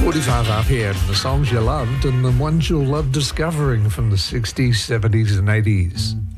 45 RPM, the songs you loved and the ones you'll love discovering from the 60s, 70s and 80s.